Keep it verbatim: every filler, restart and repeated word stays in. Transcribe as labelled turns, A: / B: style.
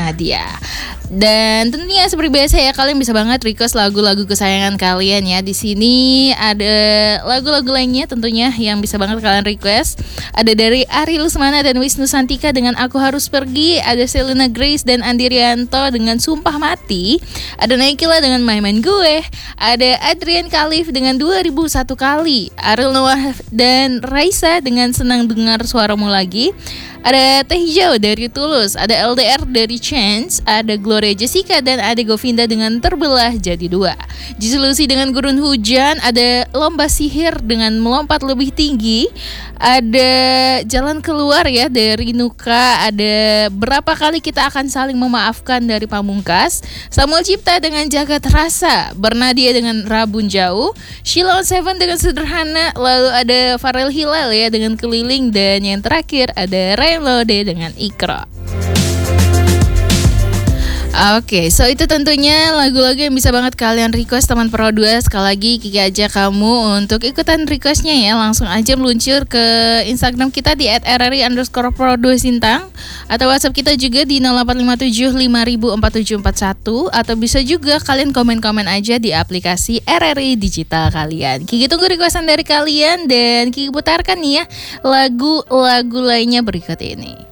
A: Nadia. Dan tentunya seperti biasa ya, kalian bisa banget request lagu-lagu kesayangan kalian ya. Di sini ada lagu-lagu lainnya tentunya yang bisa banget kalian request. Ada dari Ari Lusmana dan Wisnu Santika dengan Aku Harus Pergi. Ada Selena Grace dan Andi Rianto dengan Sumpah Mati. Ada Naikila dengan Main Main Gue. Ada Adrian Khalif dengan dua ribu satu Kali. Ariel Noah dan Raisa dengan Senang Dengar Suaramu Lagi. Ada Teh Hijau dari Tulus, ada L D R dari Chance, ada Gloria Jessica dan Ade Govinda dengan Terbelah Jadi Dua. Jislusi dengan Gurun Hujan, ada Lomba Sihir dengan Melompat Lebih Tinggi, ada Jalan Keluar ya dari Nuka, ada Berapa Kali Kita Akan Saling Memaafkan dari Pamungkas, Samuel Cipta dengan Jagat Rasa, Bernadia dengan Rabun Jauh, Sheila on Seven dengan Sederhana, lalu ada Farel Hilal ya dengan Keliling, dan yang terakhir ada Ryan Lode dengan Ikro. Oke, okay, so itu tentunya lagu-lagu yang bisa banget kalian request teman Pro dua. Sekali lagi Kiki ajak kamu untuk ikutan requestnya ya. Langsung aja meluncur ke Instagram kita di et r r i underscore pro dua sintang, atau WhatsApp kita juga di nol delapan lima tujuh lima nol nol empat tujuh empat satu, atau bisa juga kalian komen-komen aja di aplikasi R R I Digital kalian. Kiki tunggu requestan dari kalian dan Kiki putarkan nih ya lagu-lagu lainnya berikut ini.